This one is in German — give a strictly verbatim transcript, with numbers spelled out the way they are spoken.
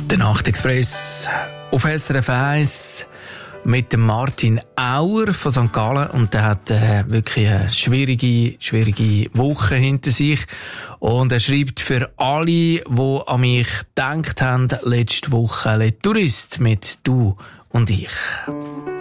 Der Nachtexpress auf S R F eins mit dem Martin Auer von Sankt Gallen, und der hat äh, wirklich eine schwierige, schwierige Woche hinter sich, und er schreibt für alle, die an mich gedacht haben letzte Woche, «Le Tourist» mit «Du und ich».